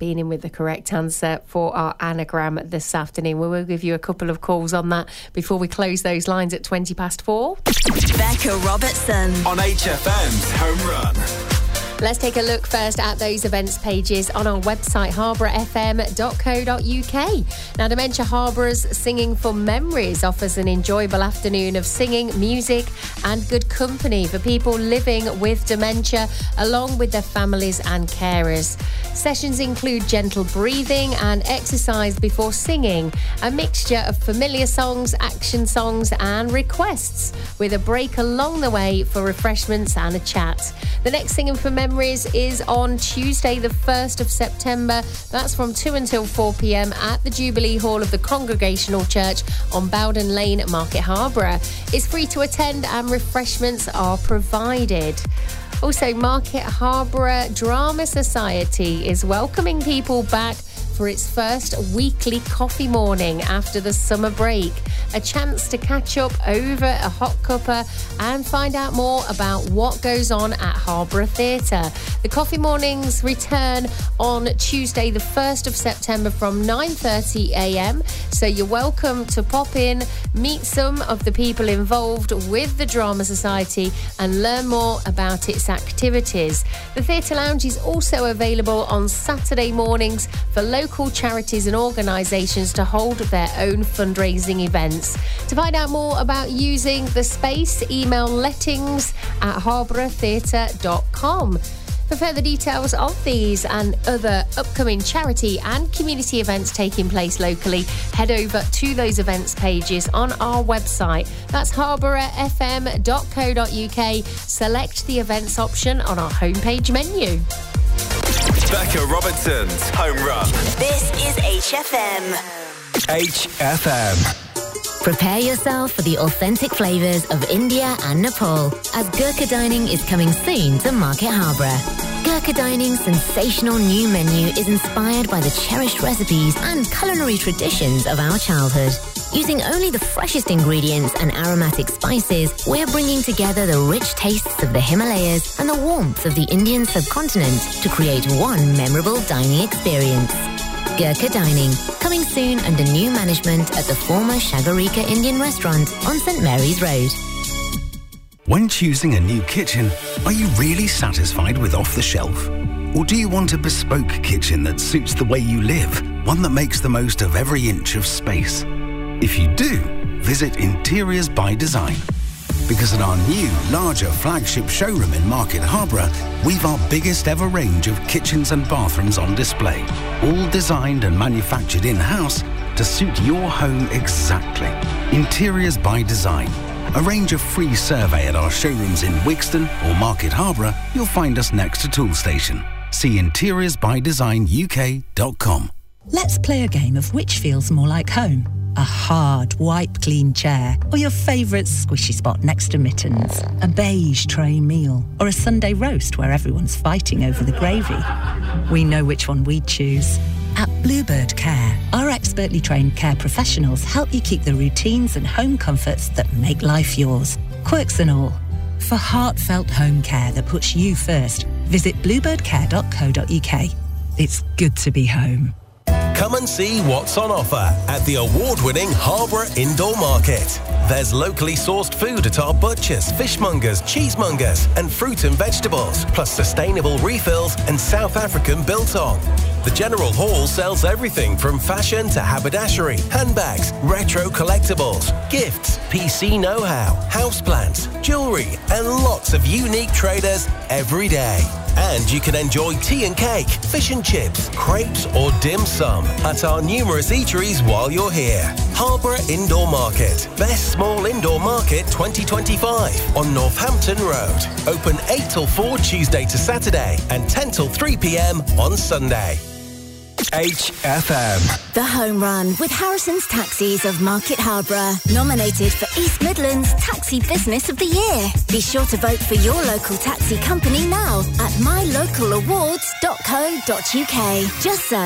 being in with the correct answer for our anagram this afternoon. We will give you a couple of calls on that before we close those lines at 4:20. Becca Robertson on HFM's Home Run. Let's take a look first at those events pages on our website, harbourfm.co.uk. Now, Dementia Harbour's Singing for Memories offers an enjoyable afternoon of singing, music and good company for people living with dementia, along with their families and carers. Sessions include gentle breathing and exercise before singing, a mixture of familiar songs, action songs and requests, with a break along the way for refreshments and a chat. The next Singing for Memories is on Tuesday the 1st of September. That's from 2 until 4 p.m. at the Jubilee Hall of the Congregational Church on Bowden Lane, Market Harborough. It's free to attend and refreshments are provided. Also, Market Harborough Drama Society is welcoming people back for its first weekly coffee morning after the summer break. A chance to catch up over a hot cuppa and find out more about what goes on at Harborough Theatre. The coffee mornings return on Tuesday the 1st of September from 9:30am, so you're welcome to pop in, meet some of the people involved with the Drama Society and learn more about its activities. The Theatre Lounge is also available on Saturday mornings for local charities and organisations to hold their own fundraising events. To find out more about using the space, email lettings@harboroughtheatre.com. For further details of these and other upcoming charity and community events taking place locally, head over to those events pages on our website. That's harbourfm.co.uk. Select the events option on our homepage menu. Becca Robertson's Home Run. This is HFM. HFM. Prepare yourself for the authentic flavours of India and Nepal, as Gurkha Dining is coming soon to Market Harborough. Gurkha Dining's sensational new menu is inspired by the cherished recipes and culinary traditions of our childhood. Using only the freshest ingredients and aromatic spices, we're bringing together the rich tastes of the Himalayas and the warmth of the Indian subcontinent to create one memorable dining experience. Gurkha Dining, coming soon under new management at the former Shagarika Indian restaurant on St Mary's Road. When choosing a new kitchen, are you really satisfied with off the shelf? Or do you want a bespoke kitchen that suits the way you live, one that makes the most of every inch of space? If you do, visit Interiors by Design. Because at our new, larger flagship showroom in Market Harborough, we've our biggest ever range of kitchens and bathrooms on display, all designed and manufactured in-house to suit your home exactly. Interiors by Design. Arrange a free survey at our showrooms in Wigston or Market Harborough. You'll find us next to Tool Station. See interioursbydesignuk.com. Let's play a game of which feels more like home. A hard, wipe-clean chair, or your favourite squishy spot next to mittens. A beige tray meal, or a Sunday roast where everyone's fighting over the gravy. We know which one we'd choose. At Bluebird Care, our expertly trained care professionals help you keep the routines and home comforts that make life yours. Quirks and all. For heartfelt home care that puts you first, visit bluebirdcare.co.uk. It's good to be home. Come and see what's on offer at the award-winning Harborough Indoor Market. There's locally sourced food at our butchers, fishmongers, cheesemongers and fruit and vegetables, plus sustainable refills and South African biltong. The General Hall sells everything from fashion to haberdashery, handbags, retro collectibles, gifts, PC know-how, houseplants, jewellery and lots of unique traders every day. And you can enjoy tea and cake, fish and chips, crepes or dim sum at our numerous eateries while you're here. Harborough Indoor Market. Best Small Indoor Market 2025 on Northampton Road. Open 8 till 4 Tuesday to Saturday and 10 till 3 p.m. on Sunday. HFM. The Home Run with Harrison's Taxis of Market Harborough. Nominated for East Midlands Taxi Business of the Year. Be sure to vote for your local taxi company now at mylocalawards.co.uk. Just search